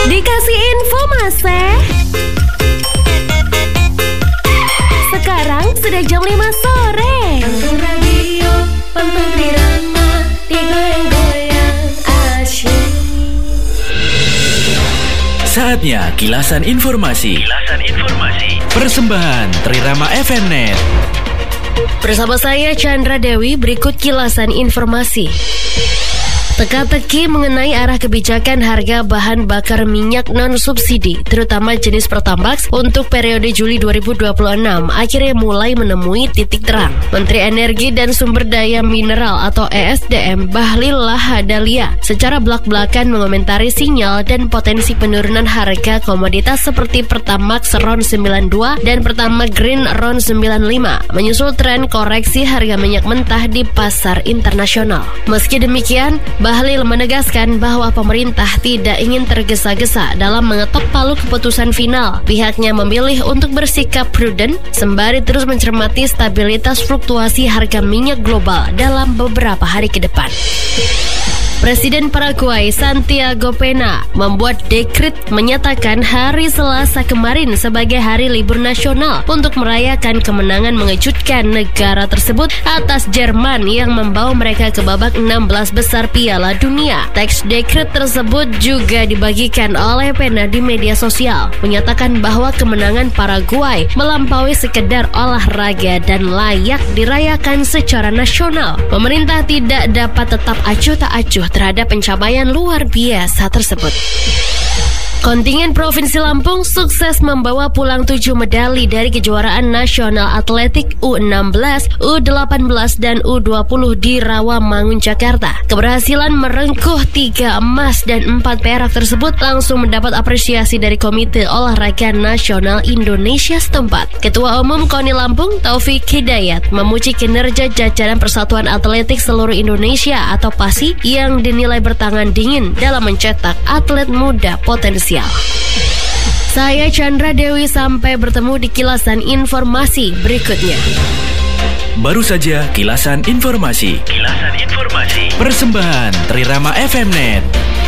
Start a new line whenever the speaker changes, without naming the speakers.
Dikasih info Mase. Sekarang sudah jam 5 sore.
Pantun radio, pantun Trirama, digoyang-goyang asyik.
Saatnya kilasan informasi. Persembahan Trirama FM.net.
Bersama saya Chandra Dewi, berikut kilasan informasi. Teka-teki mengenai arah kebijakan harga bahan bakar minyak non-subsidi, terutama jenis Pertamax untuk periode Juli 2026, akhirnya mulai menemui titik terang. Menteri Energi dan Sumber Daya Mineral atau ESDM Bahlil Lahadalia secara belak-belakan mengomentari sinyal dan potensi penurunan harga komoditas seperti Pertamax RON 92 dan Pertamax Green RON 95, menyusul tren koreksi harga minyak mentah di pasar internasional. Meski demikian, Bahlil menegaskan bahwa pemerintah tidak ingin tergesa-gesa dalam mengetok palu keputusan final. Pihaknya memilih untuk bersikap prudent sembari terus mencermati stabilitas fluktuasi harga minyak global dalam beberapa hari ke depan. Presiden Paraguay Santiago Pena membuat dekret menyatakan hari Selasa kemarin sebagai hari libur nasional untuk merayakan kemenangan mengejutkan negara tersebut atas Jerman yang membawa mereka ke babak 16 besar Piala Dunia. Teks dekret tersebut juga dibagikan oleh Pena di media sosial, menyatakan bahwa kemenangan Paraguay melampaui sekedar olahraga dan layak dirayakan secara nasional. Pemerintah tidak dapat tetap acuh tak acuh terhadap pencapaian luar biasa tersebut. Kontingen Provinsi Lampung sukses membawa pulang 7 medali dari kejuaraan nasional atletik U16, U18, dan U20 di Rawamangun, Jakarta. Keberhasilan merengkuh 3 emas dan 4 perak tersebut langsung mendapat apresiasi dari Komite Olahraga Nasional Indonesia setempat. Ketua Umum KONI Lampung, Taufik Hidayat, memuji kinerja jajaran Persatuan Atletik Seluruh Indonesia atau PASI yang dinilai bertangan dingin dalam mencetak atlet muda potensial. Saya Chandra Dewi, sampai bertemu di kilasan informasi berikutnya.
Baru saja kilasan informasi. Persembahan Trirama FM.net.